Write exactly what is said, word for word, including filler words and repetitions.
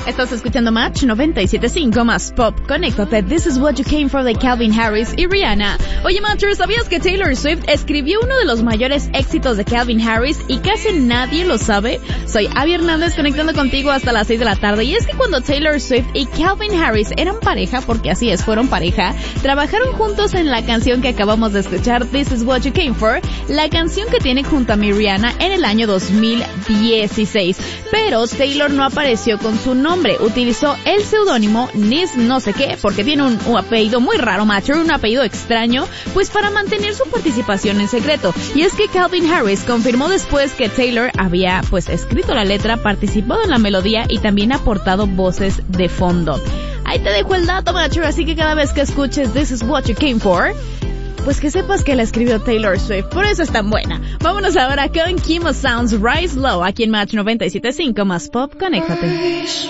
Estás escuchando Match noventa y siete punto cinco más Pop. Conéctate. This is what you came for de Calvin Harris y Rihanna. Oye, Matchers, ¿sabías que Taylor Swift escribió uno de los mayores éxitos de Calvin Harris y casi nadie lo sabe? Soy Abby Hernández conectando contigo hasta las seis de la tarde. Y es que cuando Taylor Swift y Calvin Harris eran pareja, porque así es, fueron pareja, trabajaron juntos en la canción que acabamos de escuchar, This is what you came for, la canción que tiene junto a mi Rihanna en el año dos mil dieciséis. Pero Taylor no apareció con su nombre, utilizó el seudónimo Nis no sé qué, porque tiene un, un apellido muy raro, Matcher, un apellido extraño, pues para mantener su participación en secreto. Y es que Calvin Harris confirmó después que Taylor había pues escrito la letra, participado en la melodía y también aportado voces de fondo. Ahí te dejo el dato, Matcher, así que cada vez que escuches This is what you came for, pues que sepas que la escribió Taylor Swift, por eso es tan buena. Vámonos ahora con Kimo Sounds Rise Low, aquí en Match noventa y siete punto cinco más Pop. Conéctate.